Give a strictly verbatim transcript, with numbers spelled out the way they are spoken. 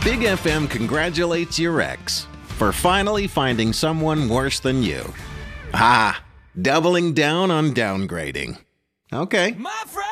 Big F M congratulates your ex for finally finding someone worse than you. Ah, doubling down on downgrading. Okay. My friend.